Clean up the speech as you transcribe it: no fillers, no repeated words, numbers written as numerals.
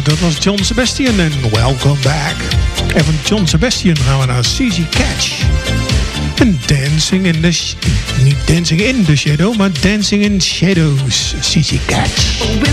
dat was John Sebastian en Welcome Back. En van John Sebastian gaan we naar CC Catch. En Dancing in the... niet Dancing in the Shadow, maar Dancing in Shadows. CC Catch.